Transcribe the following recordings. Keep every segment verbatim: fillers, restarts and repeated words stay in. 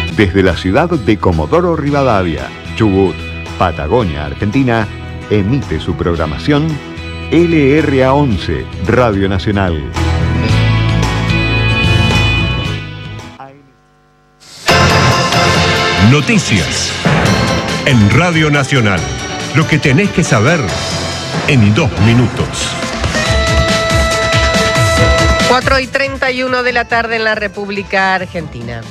Desde la ciudad de Comodoro Rivadavia, Chubut, Patagonia, Argentina, emite su programación L R A once, Radio Nacional. Noticias en Radio Nacional. Lo que tenés que saber en dos minutos. cuatro y treinta y uno de la tarde en la República Argentina.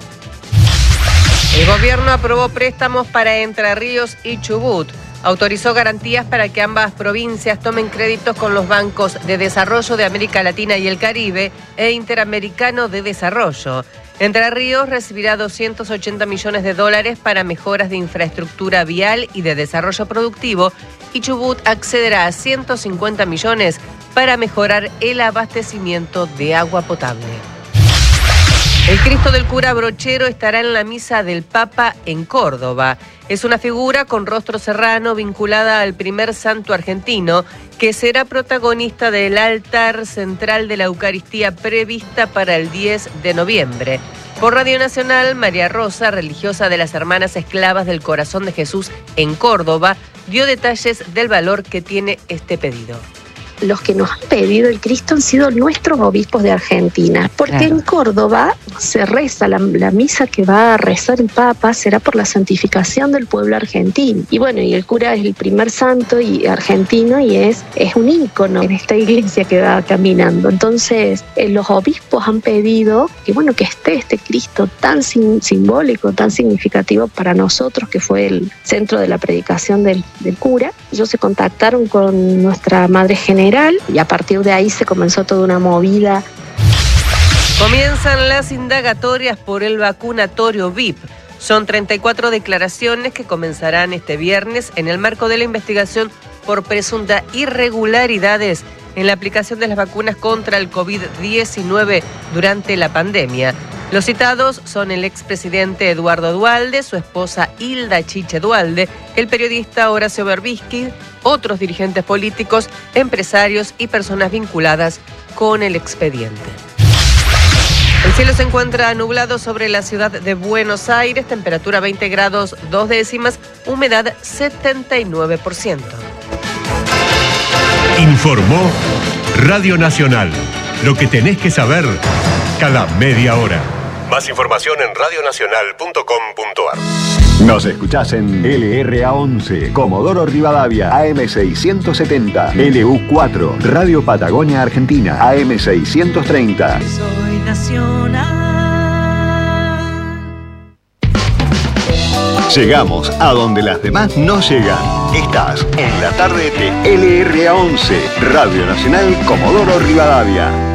El gobierno aprobó préstamos para Entre Ríos y Chubut. Autorizó garantías para que ambas provincias tomen créditos con los bancos de desarrollo de América Latina y el Caribe e Interamericano de Desarrollo. Entre Ríos recibirá doscientos ochenta millones de dólares para mejoras de infraestructura vial y de desarrollo productivo, y Chubut accederá a ciento cincuenta millones para mejorar el abastecimiento de agua potable. El Cristo del cura Brochero estará en la misa del Papa en Córdoba. Es una figura con rostro serrano vinculada al primer santo argentino, que será protagonista del altar central de la Eucaristía prevista para el diez de noviembre. Por Radio Nacional, María Rosa, religiosa de las Hermanas Esclavas del Corazón de Jesús en Córdoba, dio detalles del valor que tiene este pedido. Los que nos han pedido el Cristo han sido nuestros obispos de Argentina, porque claro, en Córdoba se reza, la, la misa que va a rezar el Papa será por la santificación del pueblo argentino. Y bueno, y el cura es el primer santo y argentino y es, es un ícono en esta iglesia que va caminando. Entonces, eh, los obispos han pedido que bueno, que esté este Cristo tan sim, simbólico, tan significativo para nosotros, que fue el centro de la predicación del, del cura. Ellos se contactaron con nuestra madre general y a partir de ahí se comenzó toda una movida. Comienzan las indagatorias por el vacunatorio V I P. Son treinta y cuatro declaraciones que comenzarán este viernes en el marco de la investigación por presuntas irregularidades en la aplicación de las vacunas contra el COVID diecinueve durante la pandemia. Los citados son el expresidente Eduardo Duhalde, su esposa Hilda Chiche Duhalde, el periodista Horacio Berbisky, otros dirigentes políticos, empresarios y personas vinculadas con el expediente. El cielo se encuentra nublado sobre la ciudad de Buenos Aires, temperatura veinte grados dos décimas, humedad setenta y nueve por ciento. Informó Radio Nacional. Lo que tenés que saber cada media hora. Más información en radio nacional punto com punto a r. Nos escuchás en L R A once, Comodoro Rivadavia, A M seiscientos setenta, L U cuatro, Radio Patagonia Argentina, A M seiscientos treinta. Soy nacional. Llegamos a donde las demás no llegan. Estás en la tarde de L R A once, Radio Nacional Comodoro Rivadavia.